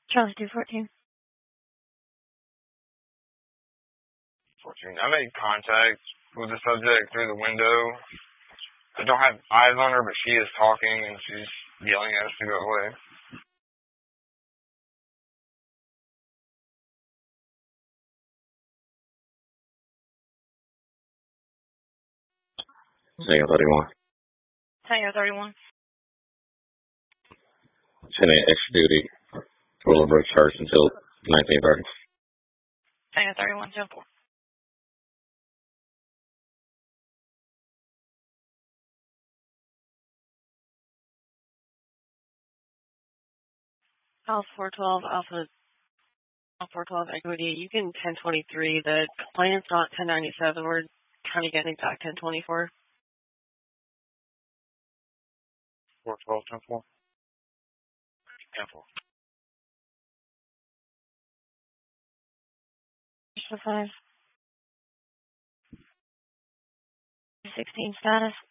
Charlie 214. 14. I made contact with the subject through the window. I don't have eyes on her, but she is talking and she's yelling at us to go away. Tango 31. Tango 31. Sending extra duty for Willowbrook Church until 1930. Tango 31, 10-4. Alpha 412, Alpha 412, Equity. You can 1023. The complainant's not 1097. We're trying to get an exact 1024. 412, 10-4. 10-4. 5. 16 status.